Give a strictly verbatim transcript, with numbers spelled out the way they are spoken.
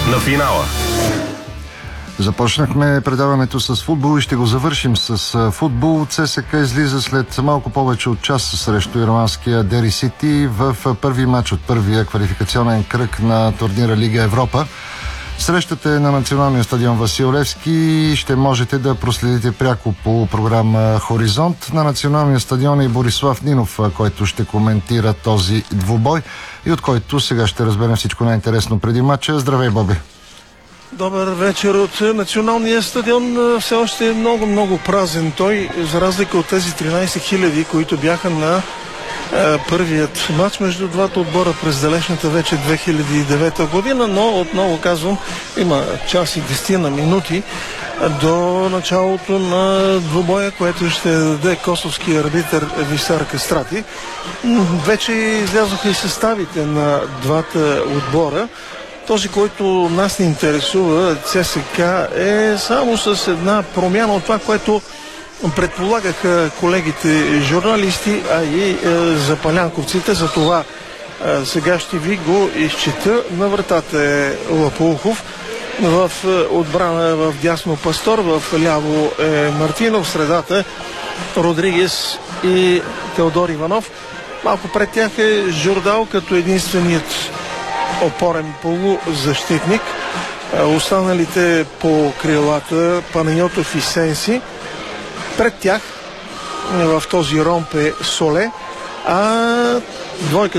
на финала. Започнахме предаването с футбол и ще го завършим с футбол. ЦСКА излиза след малко повече от час срещу ирландския Дери Сити в първи матч от първия квалификационен кръг на турнира Лига Европа. Срещата е на националния стадион Васил Левски. Ще можете да проследите пряко по програма Хоризонт. На националния стадион е и Борислав Нинов, който ще коментира този двубой и от който сега ще разберем всичко най-интересно преди матча. Здравей, Боби! Добър вечер от националния стадион. Все още е много-много празен той, за разлика от тези тринайсет хиляди, които бяха на е, първият матч между двата отбора през далечната вече две хиляди и девета година, но отново казвам, има час и десетина минути до началото на двубоя, което ще даде косовски арбитър Висар Кастрати. Вече излязоха и съставите на двата отбора. Този, който нас не интересува, ЦСКА, е само с една промяна от това, което предполагаха колегите журналисти, а и е, запалянковците. За това е, сега ще ви го изчета. На вратата е Лапулхов, в отбрана в дясно Пастор, в ляво е Мартинов, в средата Родригес и Теодор Иванов. Малко пред тях е Жордал като единственият опорен полузащитник. Останалите по крилата Панайотов и Сенси. Пред тях в този ромб е Соле, а двойката